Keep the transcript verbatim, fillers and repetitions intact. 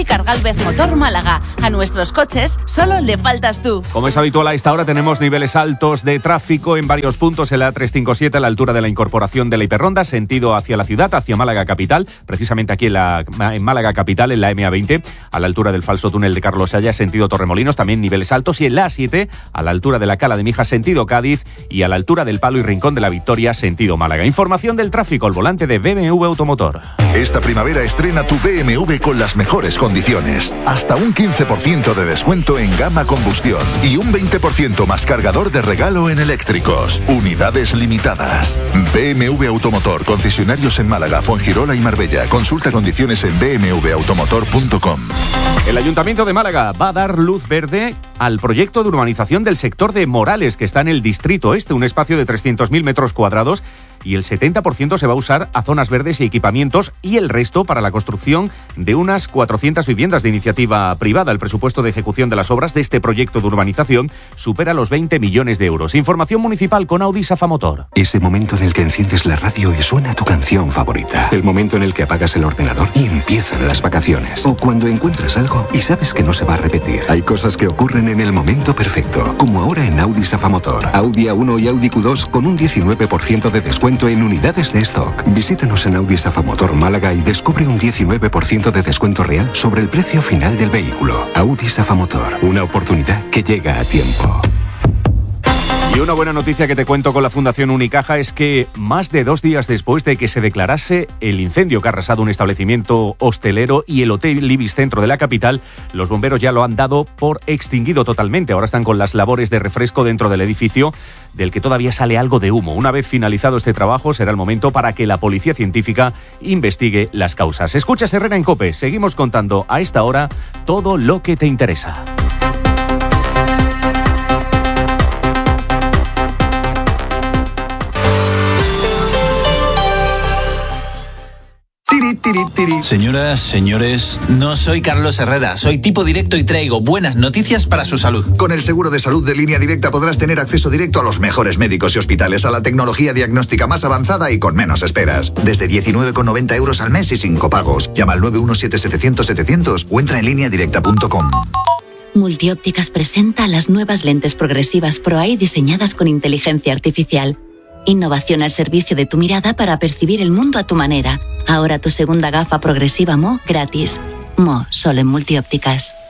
Galvez Motor Málaga. A nuestros coches solo le faltas tú. Como es habitual a esta hora, tenemos niveles altos de tráfico en varios puntos en la A trescientos cincuenta y siete a la altura de la incorporación de la Hiperronda, sentido hacia la ciudad, hacia Málaga Capital, precisamente aquí en, la, en Málaga Capital, en la eme a veinte, a la altura del falso túnel de Carlos Haya, sentido Torremolinos, también niveles altos, y en la A siete, a la altura de la Cala de Mijas, sentido Cádiz, y a la altura del Palo y Rincón de la Victoria, sentido Málaga. Información del tráfico al volante de B M W Automotor. Esta primavera estrena tu B M W con las mejores condiciones. Hasta un quince por ciento de descuento en gama combustión y un veinte por ciento más cargador de regalo en eléctricos. Unidades limitadas. B M W Automotor, concesionarios en Málaga, Fuengirola y Marbella. Consulta condiciones en b m w automotor punto com. El Ayuntamiento de Málaga va a dar luz verde al proyecto de urbanización del sector de Morales, que está en el Distrito Este, un espacio de trescientos mil metros cuadrados, y el setenta por ciento se va a usar a zonas verdes y equipamientos, y el resto para la construcción de unas cuatrocientas viviendas de iniciativa privada. El presupuesto de ejecución de las obras de este proyecto de urbanización supera los veinte millones de euros. Información municipal con Audi Safa Motor. Ese momento en el que enciendes la radio y suena tu canción favorita. El momento en el que apagas el ordenador y empiezan las vacaciones. O cuando encuentras algo y sabes que no se va a repetir. Hay cosas que ocurren en el momento perfecto, como ahora en Audi Safa Motor. Audi A uno y Audi Q dos con un diecinueve por ciento de descuento en unidades de stock. Visítanos en Audi Safa Motor Málaga y descubre un diecinueve por ciento de descuento real sobre el precio final del vehículo. Audi Safa Motor, una oportunidad que llega a tiempo. Y una buena noticia que te cuento con la Fundación Unicaja es que más de dos días después de que se declarase el incendio que ha arrasado un establecimiento hostelero y el Hotel Ibis Centro de la capital, los bomberos ya lo han dado por extinguido totalmente. Ahora están con las labores de refresco dentro del edificio, del que todavía sale algo de humo. Una vez finalizado este trabajo, será el momento para que la policía científica investigue las causas. Escuchas Herrera en COPE. Seguimos contando a esta hora todo lo que te interesa. Señoras, señores, no soy Carlos Herrera, soy tipo directo y traigo buenas noticias para su salud. Con el seguro de salud de Línea Directa podrás tener acceso directo a los mejores médicos y hospitales, a la tecnología diagnóstica más avanzada y con menos esperas. Desde diecinueve con noventa euros al mes y sin copagos. Llama al nueve uno siete setecientos setecientos o entra en línea directa punto com. Multiópticas presenta las nuevas lentes progresivas ProEye diseñadas con inteligencia artificial. Innovación al servicio de tu mirada para percibir el mundo a tu manera. Ahora tu segunda gafa progresiva M O gratis. M O, solo en Multiópticas.